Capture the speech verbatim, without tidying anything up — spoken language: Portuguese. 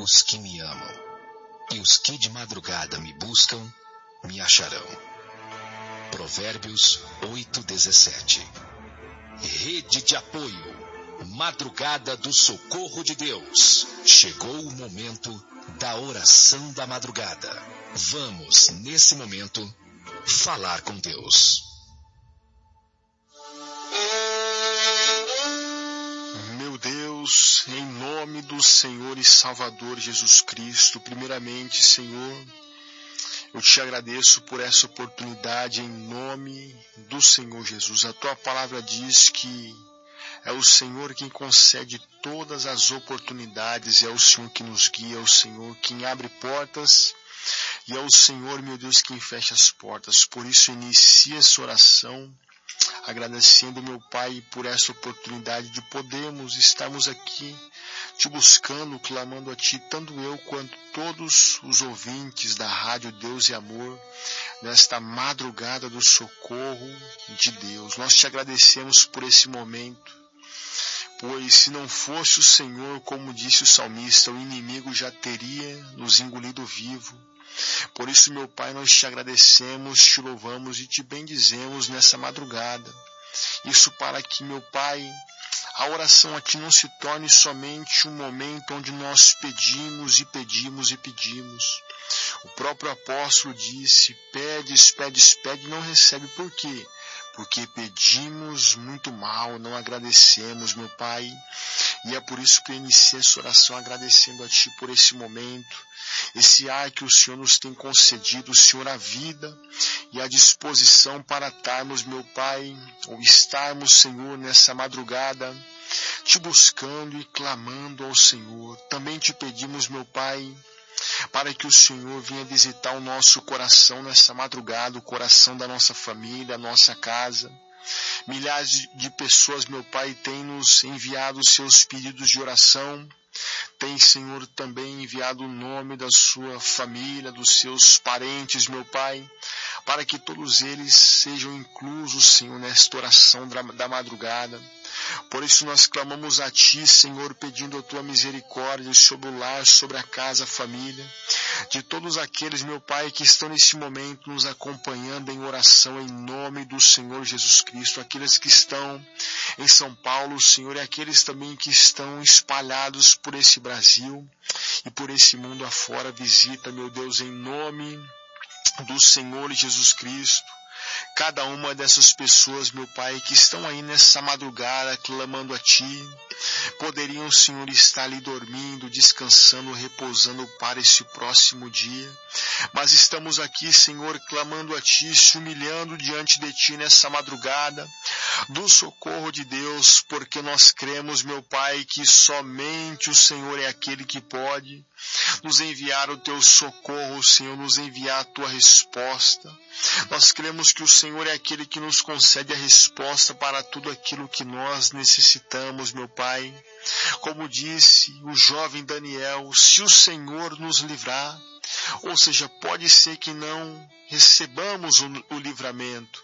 os que me amam, e os que de madrugada me buscam, me acharão. Provérbios oito, dezessete. Rede de apoio. Madrugada do socorro de Deus. Chegou o momento da oração da madrugada. Vamos, nesse momento, falar com Deus. Meu Deus, em nome do Senhor e Salvador Jesus Cristo, primeiramente, Senhor, eu te agradeço por essa oportunidade em nome do Senhor Jesus. A tua palavra diz que é o Senhor quem concede todas as oportunidades, é o Senhor que nos guia, é o Senhor quem abre portas e é o Senhor, meu Deus, quem fecha as portas. Por isso, inicia essa oração agradecendo, meu Pai, por essa oportunidade de podermos estarmos aqui te buscando, clamando a Ti, tanto eu quanto todos os ouvintes da Rádio Deus e Amor, nesta madrugada do socorro de Deus. Nós te agradecemos por esse momento, pois se não fosse o Senhor, como disse o salmista, o inimigo já teria nos engolido vivo. Por isso, meu Pai, nós te agradecemos, te louvamos e te bendizemos nessa madrugada. Isso para que, meu Pai, a oração a Ti não se torne somente um momento onde nós pedimos e pedimos e pedimos. O próprio apóstolo disse, pedes, pedes, pede e não recebe. Por quê? Porque pedimos muito mal, não agradecemos, meu Pai. E é por isso que eu iniciei essa oração agradecendo a Ti por esse momento, esse ar que o Senhor nos tem concedido, Senhor, a vida e a disposição para estarmos, meu Pai, ou estarmos, Senhor, nessa madrugada, Te buscando e clamando ao Senhor. Também Te pedimos, meu Pai, para que o Senhor venha visitar o nosso coração nessa madrugada, o coração da nossa família, a nossa casa. Milhares de pessoas, meu Pai, têm nos enviado os seus pedidos de oração. Tem, Senhor, também enviado o nome da sua família, dos seus parentes, meu Pai, para que todos eles sejam inclusos, Senhor, nesta oração da madrugada. Por isso nós clamamos a Ti, Senhor, pedindo a Tua misericórdia sobre o lar, sobre a casa, a família, de todos aqueles, meu Pai, que estão nesse momento nos acompanhando em oração em nome do Senhor Jesus Cristo, aqueles que estão em São Paulo, Senhor, e aqueles também que estão espalhados por esse Brasil e por esse mundo afora. Visita, meu Deus, em nome do Senhor Jesus Cristo, cada uma dessas pessoas, meu Pai, que estão aí nessa madrugada clamando a Ti, poderiam, Senhor, estar ali dormindo, descansando, repousando para esse próximo dia, mas estamos aqui, Senhor, clamando a Ti, se humilhando diante de Ti nessa madrugada do socorro de Deus, porque nós cremos, meu Pai, que somente o Senhor é aquele que pode nos enviar o Teu socorro, Senhor, nos enviar a Tua resposta. Nós cremos que o Senhor é aquele que nos concede a resposta para tudo aquilo que nós necessitamos, meu Pai. Como disse o jovem Daniel, se o Senhor nos livrar, ou seja, pode ser que não recebamos o, o livramento,